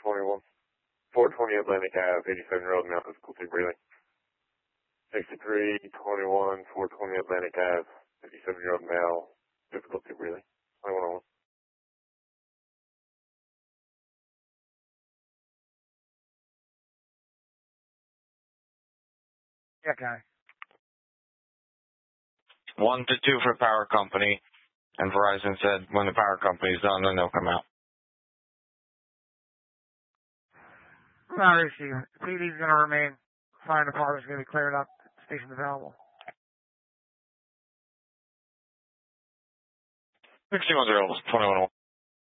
420 Atlantic Ave, 87-year-old male, difficulty breathing. 6321, 420 Atlantic Ave, 57-year-old male, difficulty breathing. 2101. Yeah, guy. 1 to 2 for power company, and Verizon said when the power company's done, then they'll come out. Not an issue. PD's going to remain. Fire department's going to be cleared up. Station's available. 61 0, 2101.